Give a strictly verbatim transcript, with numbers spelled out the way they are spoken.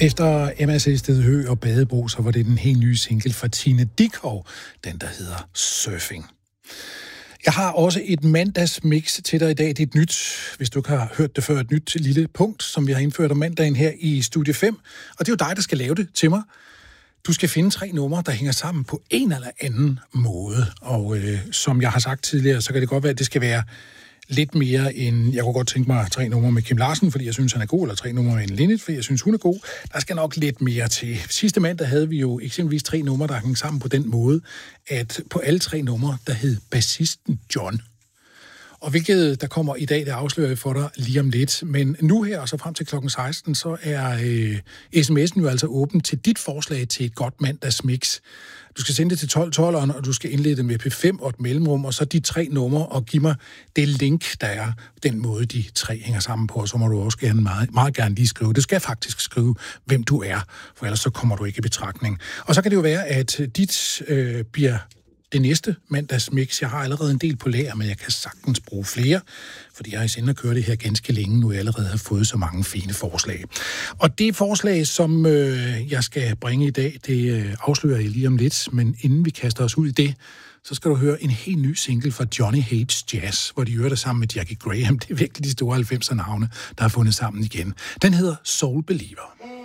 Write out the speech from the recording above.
Efter M S Sted Hø og Badebro, så var det den helt nye single fra Tine Dickow, den der hedder Surfing. Jeg har også et mandagsmix til dig i dag. Det er et nyt, hvis du ikke har hørt det før, et nyt lille punkt, som vi har indført om mandagen her i Studie fem. Og det er jo dig, der skal lave det til mig. Du skal finde tre numre, der hænger sammen på en eller anden måde. Og øh, som jeg har sagt tidligere, så kan det godt være, at det skal være lidt mere end... Jeg kunne godt tænke mig tre numre med Kim Larsen, fordi jeg synes, han er god, eller tre numre med en Linnet, fordi jeg synes, hun er god. Der skal nok lidt mere til. Sidste mandag havde vi jo eksempelvis tre numre, der hang sammen på den måde, at på alle tre numre, der hed bassisten John. Og hvilket der kommer i dag, det afslører jeg for dig lige om lidt. Men nu her, og så frem til klokken seksten, så er øh, sms'en jo altså åben til dit forslag til et godt mandagsmix. Du skal sende det til tolv tolv, og du skal indlede det med P fem og et mellemrum, og så de tre numre, og give mig det link, der er den måde, de tre hænger sammen på, og så må du også gerne meget, meget gerne lige skrive. Du skal faktisk skrive, hvem du er, for ellers så kommer du ikke i betragtning. Og så kan det jo være, at dit øh, bliver det næste mandagsmix. Jeg har allerede en del på lager, men jeg kan sagtens bruge flere, fordi jeg har i sinde at køre det her ganske længe, nu jeg allerede har fået så mange fine forslag. Og det forslag, som øh, jeg skal bringe i dag, det øh, afslører jeg lige om lidt, men inden vi kaster os ud i det, så skal du høre en helt ny single fra Johnny Hates Jazz, hvor de hører det sammen med Jackie Graham. Det er virkelig de store halvfemser navne, der har fundet sammen igen. Den hedder Soul Believer.